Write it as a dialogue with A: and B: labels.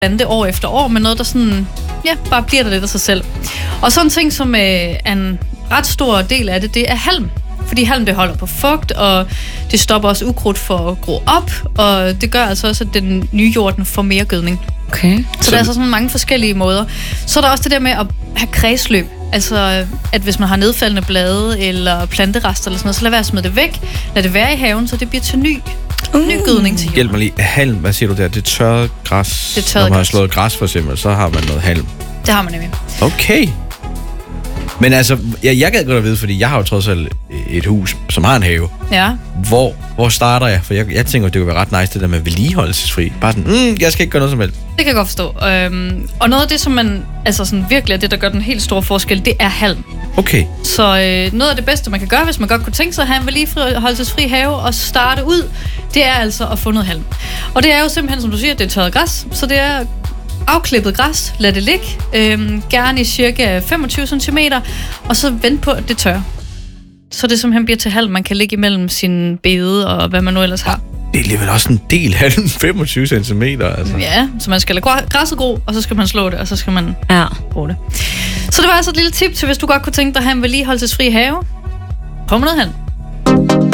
A: plante år efter år, men noget, der sådan, bare bliver der lidt af sig selv. Og sådan en ting, som er en ret stor del af det er halm. Fordi halm, det holder på fugt, og det stopper også ukrudt for at gro op, og det gør altså også, at den nye jorden får mere gødning.
B: Okay.
A: Så der er altså sådan mange forskellige måder. Så er der også det der med at have kredsløb. Altså, at hvis man har nedfaldende blade eller planterester eller sådan noget, så lad være at smide det væk. Lad det være i haven, så det bliver til ny gødning til jorden.
C: Hjælp mig lige. Halm, hvad siger du der? Det er tørret græs.
A: Det er tørret
C: Når man har
A: græs.
C: slået græs for eksempel, så har man noget halm.
A: Det har man nemlig.
C: Okay. Men altså, jeg gad godt at vide, fordi jeg har jo trods alt et hus, som har en have.
A: Ja.
C: Hvor starter jeg? For jeg tænker, det kunne være ret nice, det der med vedligeholdelsesfri. Bare sådan, jeg skal ikke gøre noget som helst.
A: Det kan jeg godt forstå. Og noget af det, som man altså sådan virkelig er det, der gør den helt store forskel, det er halm.
C: Okay.
A: Så noget af det bedste, man kan gøre, hvis man godt kunne tænke sig at have en vedligeholdelsesfri have og starte ud, det er altså at få noget halm. Og det er jo simpelthen, som du siger, det er tørret græs, så det er afklippet græs, lad det ligge, gerne i cirka 25 cm, og så vent på, at det tør. Så det simpelthen bliver til halm, man kan ligge imellem sin bede og hvad man nu ellers har.
C: Det er alligevel også en del halm, 25 cm. Altså.
A: Ja, så man skal lade græsset gro, og så skal man slå det, og så skal man bruge det. Så det var altså et lille tip til, hvis du godt kunne tænke dig at have en vedligeholdelsesfri have. Prøv med noget halm.